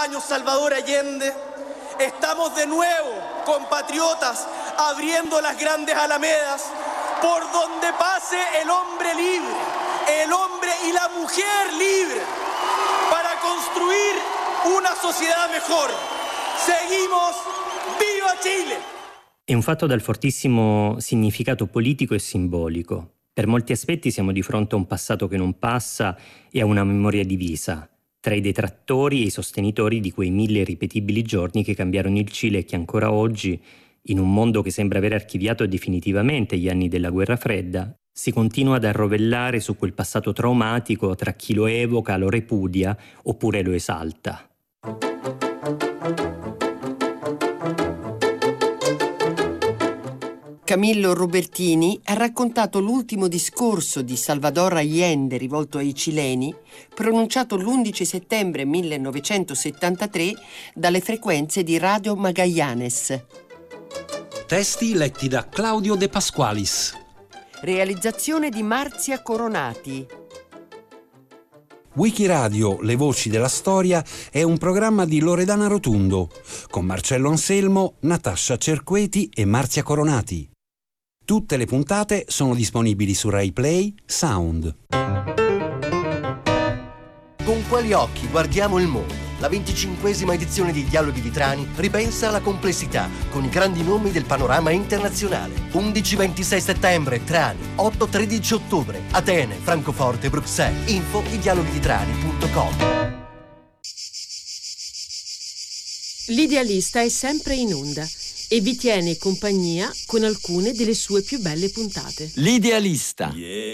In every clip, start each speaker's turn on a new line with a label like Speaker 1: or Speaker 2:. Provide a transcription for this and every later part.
Speaker 1: años Salvador Allende, estamos de nuevo, compatriotas, abriendo las grandes alamedas por donde pase el hombre libre, el hombre y la mujer libre, para construir una società mejor. Seguimos, viva Chile!
Speaker 2: È un fatto dal fortissimo significato politico e simbolico. Per molti aspetti siamo di fronte a un passato che non passa e a una memoria divisa, tra i detrattori e i sostenitori di quei 1000 irripetibili giorni che cambiarono il Cile e che ancora oggi, in un mondo che sembra aver archiviato definitivamente gli anni della guerra fredda, si continua ad arrovellare su quel passato traumatico tra chi lo evoca, lo repudia oppure lo esalta.
Speaker 3: Camillo Robertini ha raccontato l'ultimo discorso di Salvador Allende rivolto ai cileni, pronunciato l'11 settembre 1973 dalle frequenze di Radio Magallanes.
Speaker 4: Testi letti da Claudio De Pasqualis.
Speaker 3: Realizzazione di Marzia Coronati.
Speaker 5: Wikiradio Le Voci della Storia è un programma di Loredana Rotundo, con Marcello Anselmo, Natascia Cerqueti e Marzia Coronati. Tutte le puntate sono disponibili su Rai Play Sound.
Speaker 6: Con quali occhi guardiamo il mondo? La 25esima edizione di Dialoghi di Trani ripensa alla complessità con i grandi nomi del panorama internazionale. 11-26 settembre Trani, 8-13 ottobre Atene, Francoforte e Bruxelles. Info idialoghiditrani.com.
Speaker 7: L'idealista è sempre in onda e vi tiene compagnia con alcune delle sue più belle puntate.
Speaker 8: L'idealista.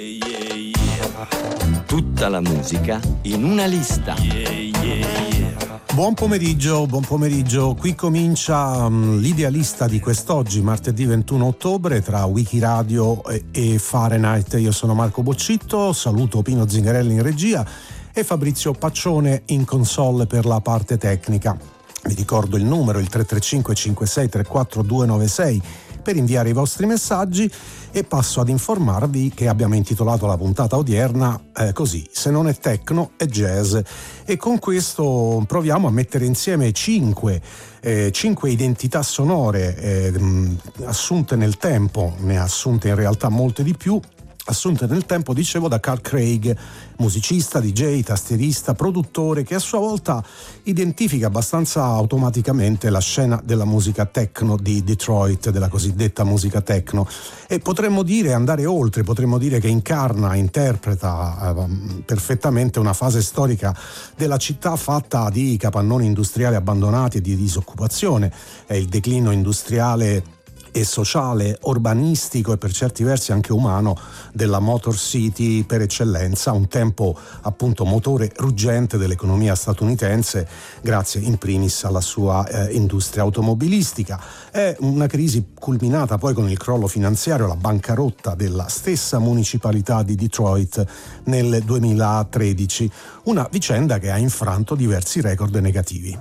Speaker 8: Tutta la musica in una lista.
Speaker 9: Buon pomeriggio. Qui comincia l'idealista di quest'oggi, martedì 21 ottobre, tra Wikiradio e Fahrenheit. Io sono Marco Boccitto, saluto Pino Zingarelli in regia e Fabrizio Paccione in console per la parte tecnica. Vi ricordo il numero, il 335 56 34 296 per inviare i vostri messaggi e passo ad informarvi che abbiamo intitolato la puntata odierna così: se non è techno è jazz, e con questo proviamo a mettere insieme cinque identità sonore assunte nel tempo, ne ha assunte in realtà molte di più, assunte nel tempo, dicevo, da Carl Craig, musicista, DJ, tastierista, produttore, che a sua volta identifica abbastanza automaticamente la scena della musica techno di Detroit, della cosiddetta musica techno, e potremmo dire, andare oltre, potremmo dire che interpreta perfettamente una fase storica della città fatta di capannoni industriali abbandonati e di disoccupazione. È il declino industriale e sociale, urbanistico e per certi versi anche umano della Motor City per eccellenza, un tempo appunto motore ruggente dell'economia statunitense grazie in primis alla sua industria automobilistica. È una crisi culminata poi con il crollo finanziario, la bancarotta della stessa municipalità di Detroit nel 2013, una vicenda che ha infranto diversi record negativi.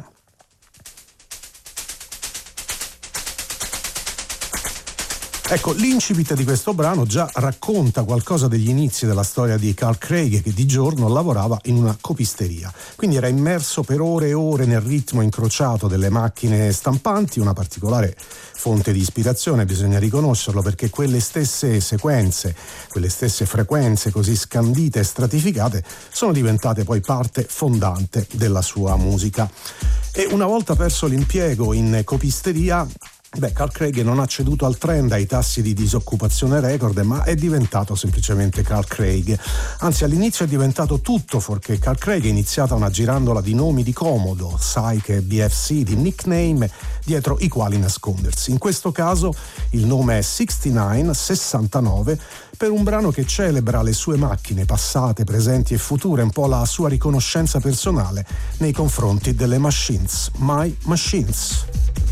Speaker 9: Ecco, l'incipit di questo brano già racconta qualcosa degli inizi della storia di Carl Craig, che di giorno lavorava in una copisteria, quindi era immerso per ore e ore nel ritmo incrociato delle macchine stampanti, una particolare fonte di ispirazione, bisogna riconoscerlo, perché quelle stesse sequenze, quelle stesse frequenze così scandite e stratificate sono diventate poi parte fondante della sua musica. E una volta perso l'impiego in copisteria, Carl Craig non ha ceduto al trend, ai tassi di disoccupazione record, ma è diventato semplicemente Carl Craig. Anzi, all'inizio è diventato tutto fuorché Carl Craig. È iniziata una girandola di nomi di comodo, Psyche e BFC, di nickname dietro i quali nascondersi. In questo caso il nome è 69, per un brano che celebra le sue macchine passate, presenti e future, un po' la sua riconoscenza personale nei confronti delle machines. My Machines.